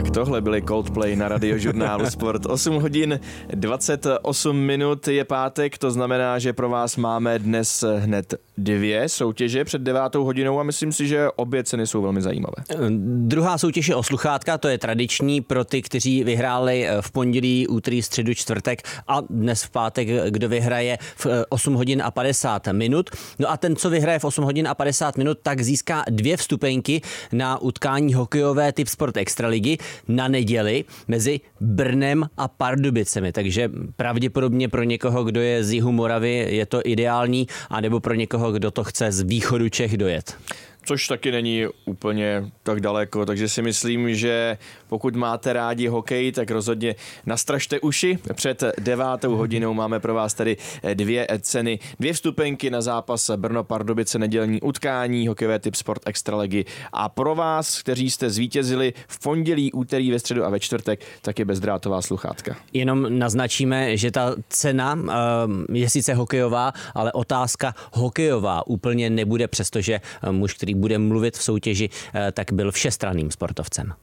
Tak tohle byly Coldplay na Radiožurnálu Sport. 8 hodin 28 minut je pátek, to znamená, že pro vás máme dnes hned 2 soutěže před 9 hodinou a myslím si, že obě ceny jsou velmi zajímavé. Druhá soutěž je o sluchátka, to je tradiční pro ty, kteří vyhráli v pondělí, úterý, středu, čtvrtek a dnes v pátek, kdo vyhraje v 8 hodin a 50 minut. No a ten, co vyhraje v 8 hodin a 50 minut, tak získá 2 vstupenky na utkání hokejové typ Sport Extraligy na neděli mezi Brnem a Pardubicemi. Takže pravděpodobně pro někoho, kdo je z jihu Moravy, je to ideální, anebo pro někoho, kdo to chce z východu Čech dojet. Což taky není úplně tak daleko, takže si myslím, že pokud máte rádi hokej, tak rozhodně nastražte uši. Před 9 hodinou máme pro vás tady 2 ceny, 2 vstupenky na zápas Brno-Pardubice, nedělní utkání, hokejové typ Sport Extraligy. A pro vás, kteří jste zvítězili v pondělí, úterý, ve středu a ve čtvrtek, tak je bezdrátová sluchátka. Jenom naznačíme, že ta cena je sice hokejová, ale otázka hokejová úplně nebude, přestože muž, který bude mluvit v soutěži, tak byl všestranným sportovcem.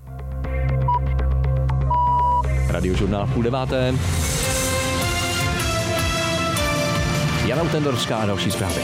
Radiožurnál 8:30. Jana Utendorská a další zprávy.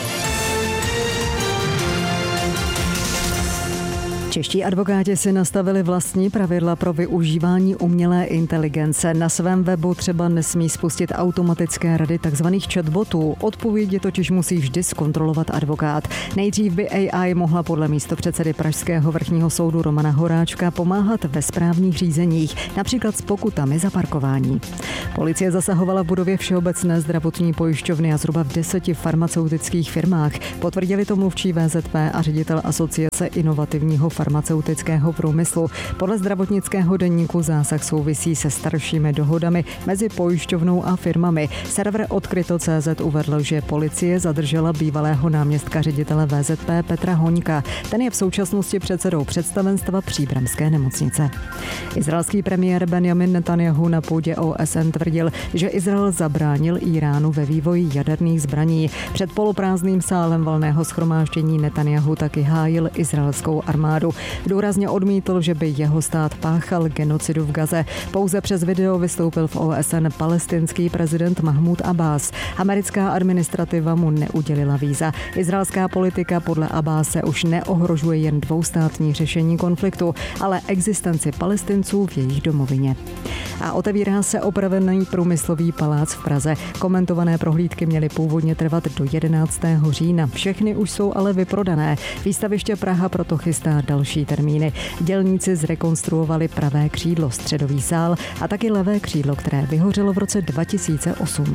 Čeští advokáti si nastavili vlastní pravidla pro využívání umělé inteligence. Na svém webu třeba nesmí spustit automatické rady tzv. Chatbotů. Odpovědi totiž musí vždy zkontrolovat advokát. Nejdřív by AI mohla podle místopředsedy Pražského vrchního soudu Romana Horáčka pomáhat ve správních řízeních, například s pokutami za parkování. Policie zasahovala v budově Všeobecné zdravotní pojišťovny a zhruba v 10 farmaceutických firmách. Potvrdili to mluvčí VZP a ředitel Asociace inovativního farmaceutického průmyslu. Podle zdravotnického deníku zásah souvisí se staršími dohodami mezi pojišťovnou a firmami. Server Odkryto.cz uvedl, že policie zadržela bývalého náměstka ředitele VZP Petra Hoňka. Ten je v současnosti předsedou představenstva příbramské nemocnice. Izraelský premiér Benjamin Netanjahu na půdě OSN tvrdil, že Izrael zabránil Íránu ve vývoji jaderných zbraní. Před poloprázdným sálem valného shromáždění Netanjahu taky hájil izraelskou armádu. Důrazně odmítl, že by jeho stát páchal genocidu v Gaze. Pouze přes video vystoupil v OSN palestinský prezident Mahmud Abbas. Americká administrativa mu neudělila víza. Izraelská politika podle Abbase už neohrožuje jen dvoustátní řešení konfliktu, ale existenci Palestinců v jejich domovině. A otevírá se opravený průmyslový palác v Praze. Komentované prohlídky měly původně trvat do 11. října. Všechny už jsou ale vyprodané. Výstaviště Praha proto chystá další termíny. Dělníci zrekonstruovali pravé křídlo, středový sál a taky levé křídlo, které vyhořelo v roce 2008.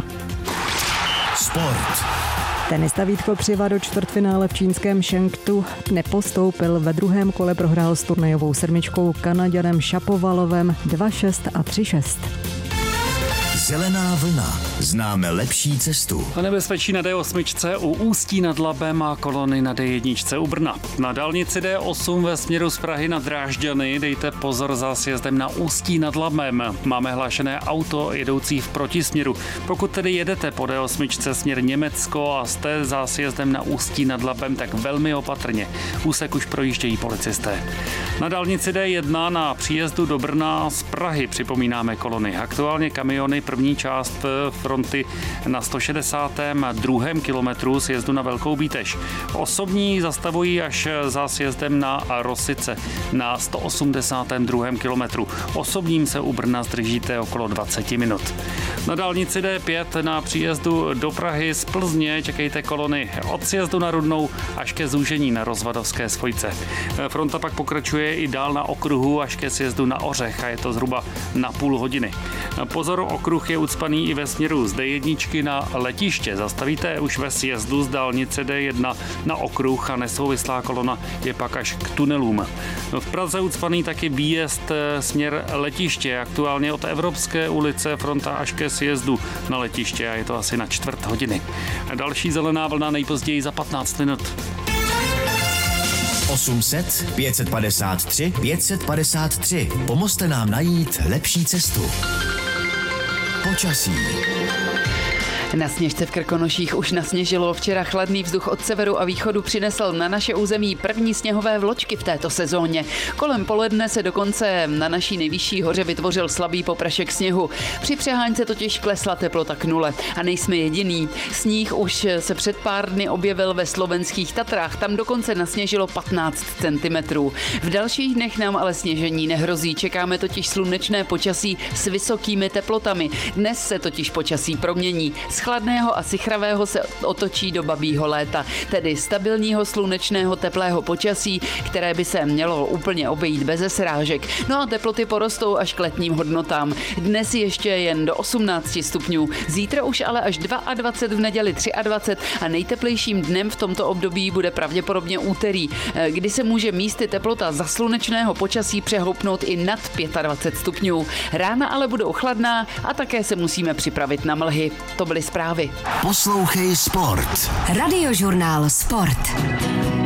Sport. Tenista Vít Kopřiva do čtvrtfinále v čínském Chengdu nepostoupil. Ve druhém kole prohrál s turnajovou sedmičkou Kanaďanem Šapovalovem 2-6 a 3-6. Zelená vlna. Známe lepší cestu. A nebezpečí na D8 u Ústí nad Labem a kolony na D1 u Brna. Na dálnici D8 ve směru z Prahy na Drážďany dejte pozor za sjezdem na Ústí nad Labem. Máme hlášené auto jedoucí v protisměru. Pokud tedy jedete po D8 směr Německo a jste za sjezdem na Ústí nad Labem, tak velmi opatrně. Úsek už projíždějí policisté. Na dálnici D1 na příjezdu do Brna z Prahy připomínáme kolony. Aktuálně kamiony první část fronty na 162. kilometru sjezdu na Velkou Bíteš. Osobní zastavují až za sjezdem na Rosice na 182. kilometru. Osobním se u Brna zdržíte okolo 20 minut. Na dálnici D5 na příjezdu do Prahy z Plzně čekejte kolony od sjezdu na Rudnou až ke zúžení na Rozvadovské spojce. Fronta pak pokračuje i dál na okruhu až ke sjezdu na Ořech a je to zhruba na půl hodiny. Pozor, okruh je ucpaný i ve směru z D1 na letiště. Zastavíte už ve sjezdu z dálnice D1 na okruh a nesouvislá kolona je pak až k tunelům. V Praze ucpaný taky výjezd směr letiště. Aktuálně od Evropské ulice fronta až ke sjezdu na letiště a je to asi na čtvrt hodiny. Další zelená vlna nejpozději za 15 minut. 800 553 553. Pomozte nám najít lepší cestu. Počasí. Na Sněžce v Krkonoších už nasněžilo. Včera chladný vzduch od severu a východu přinesl na naše území první sněhové vločky v této sezóně. Kolem poledne se dokonce na naší nejvyšší hoře vytvořil slabý poprašek sněhu. Při přeháňce totiž klesla teplota k nule. A nejsme jediný. Sníh už se před pár dny objevil ve slovenských Tatrách. Tam dokonce nasněžilo 15 cm. V dalších dnech nám ale sněžení nehrozí. Čekáme totiž slunečné počasí s vysokými teplotami. Dnes se totiž počasí promění. Z chladného a sichravého se otočí do babího léta, tedy stabilního slunečného teplého počasí, které by se mělo úplně obejít beze srážek. No a teploty porostou až k letním hodnotám. Dnes ještě jen do 18 stupňů, zítra už ale až 22, v neděli 23 a nejteplejším dnem v tomto období bude pravděpodobně úterý, kdy se může místy teplota za slunečného počasí přehoupnout i nad 25 stupňů. Rána ale budou chladná a také se musíme připravit na mlhy. To byly zprávy. Poslouchej Sport. Radiožurnál Sport.